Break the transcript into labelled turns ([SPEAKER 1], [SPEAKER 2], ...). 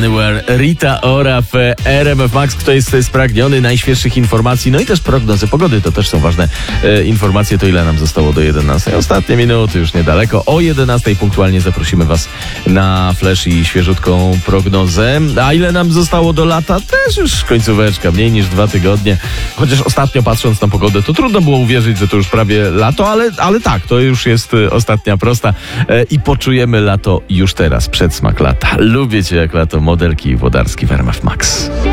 [SPEAKER 1] Anywhere, Rita Ora w RMF Max. Kto jest spragniony najświeższych informacji, no i też prognozy pogody, to też są ważne informacje. To ile nam zostało do 11? Ostatnie minuty, już niedaleko. O 11 punktualnie zaprosimy Was na flash i świeżutką prognozę. A ile nam zostało do lata? Też już końcóweczka, mniej niż 2 tygodnie. Chociaż ostatnio patrząc na pogodę, to trudno było uwierzyć, że to już prawie lato, ale tak, to już jest ostatnia prosta i poczujemy lato już teraz, przedsmak lata. Lubię Cię jak lato, Modelki i Włodarski w RMF Max.